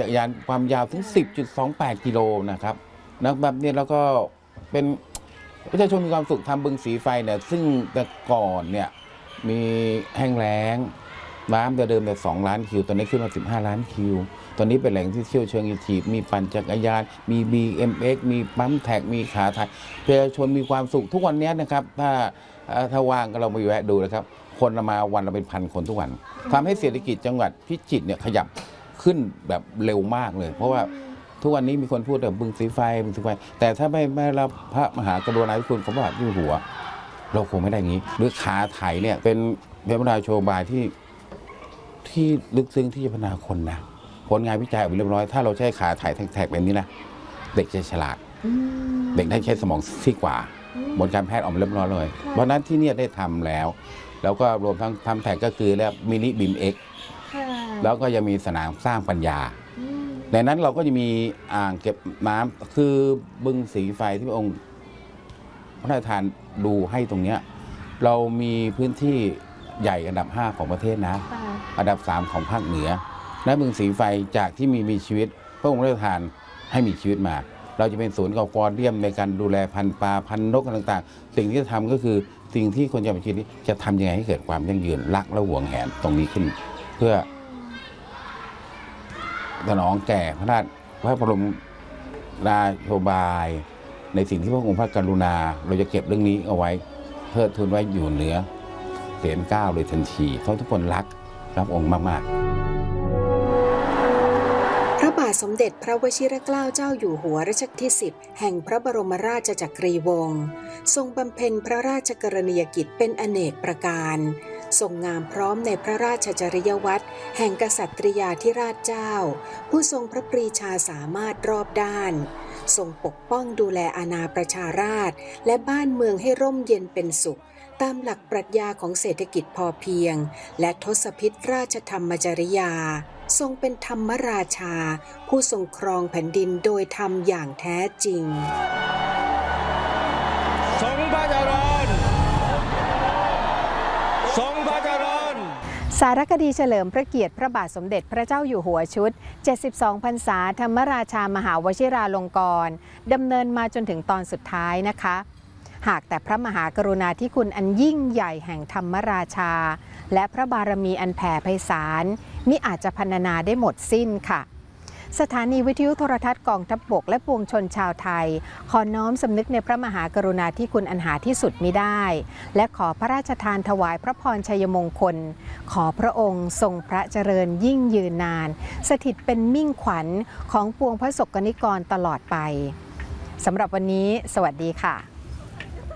กรยานความยาวถึง 10.28 กิโลนะครับแบบนี้แล้วก็เป็นประชาชนมีความสุขทำบึงสีไฟเนี่ยซึ่งแต่ก่อนเนี่ยมีแห้งแล้งน้ำเดิมแต่2 ล้านคิวตอนนี้ขึ้นมา15 ล้านคิวตอนนี้เป็นแหล่งที่เที่ยวเชิงอีทีมีปั่นจักรยานมี BMX มีปั๊มแท็กมีขาถ่ายประชาชนมีความสุขทุกวันนี้นะครับถ้าว่างก็เราไปแวะดูนะครับคนมาวันละเป็น1,000 คนทุกวันทำให้เศรษฐกิจจังหวัดพิจิตรเนี่ยขยับขึ้นแบบเร็วมากเลยเพราะว่าทุกวันนี้มีคนพูดแต่บึงสีไฟแต่ถ้าไม่รับพระมหากรุณาธิคุณของพระบาทอยู่หัวเราคงไม่ได้งี้หรือขาไถเนี่ยเป็นพระราชโชบายที่ลึกซึ้งที่จะพัฒนาคนนะผลงานวิจัยออกมาเรียบร้อยถ้าเราใช้ขาไถแท็กแบบนี้นะเด็กจะฉลาดเด็กได้ใช้สมองซีกว่าบนการแพทย์ออกมาเรียบร้อยเลยเพราะนั้นที่นี่ได้ทำแล้วก็รวมทั้งทำแท็กก็คือแล้วมินิบิมเอ็กแล้วก็ยังมีสนามสร้างปัญญาในนั้นเราก็จะมีอ่างเก็บน้ำคือบึงสีไฟที่พระองค์พระราชทานดูให้ตรงนี้เรามีพื้นที่ใหญ่อันดับ5ของประเทศนะอันดับ3ของภาคเหนือและบึงสีไฟจากที่มีชีวิตพระองค์พระราชทานให้มีชีวิตมาเราจะเป็นศูนย์กอล์ฟเดียมในการดูแลพันธุ์ปลาพันธุ์นกต่างๆสิ่งที่จะทำก็คือสิ่งที่คนจะไปคิดจะทำยังไงให้เกิดความยั่งยืนรักและหวงแหนตรงนี้ขึ้นเพื่อสนองแก่พระบรมราโชบายในสิ่งที่พระองค์พระกรุณาเราจะเก็บเรื่องนี้เอาไว้เทิดทูนไว้อยู่เหนือเสียนเก้าเลยทันทีเพราะทุกคนรักองค์มากๆพระบาทสมเด็จพระวชิรเกล้าเจ้าอยู่หัวรัชกาลที่10แห่งพระบรมราชจักรีวงศ์ทรงบำเพ็ญพระราชกรณียกิจเป็นอเนกประการทรงงามพร้อมในพระราชจริยวัตรแห่งกษัตริยาธิราชเจ้าผู้ทรงพระปรีชาสามารถรอบด้านทรงปกป้องดูแลอาณาประชาราษฎร์และบ้านเมืองให้ร่มเย็นเป็นสุขตามหลักปรัชญาของเศรษฐกิจพอเพียงและทศพิธราชธรรมจริยาทรงเป็นธรรมราชาผู้ทรงครองแผ่นดินโดยธรรมอย่างแท้จริงทรงพระเจริญทรงพระเจริญสารคดีเฉลิมพระเกียรติพระบาทสมเด็จพระเจ้าอยู่หัวชุด72 พรรษาธรรมราชามหาวชิราลงกรณ์ดำเนินมาจนถึงตอนสุดท้ายนะคะหากแต่พระมหากรุณาธิคุณอันยิ่งใหญ่แห่งธรรมราชาและพระบารมีอันแผ่ไพศาลมิอาจจะพรรณนาได้หมดสิ้นค่ะสถานีวิทยุโทรทัศน์กองทัพบกและปวงชนชาวไทยขอน้อมสำนึกในพระมหากรุณาธิคุณอันหาที่สุดมิได้และขอพระราชทานถวายพระพรชัยมงคลขอพระองค์ทรงพระเจริญยิ่งยืนนานสถิตเป็นมิ่งขวัญของปวงพระสกนิกรตลอดไปสำหรับวันนี้สวัสดีค่ะ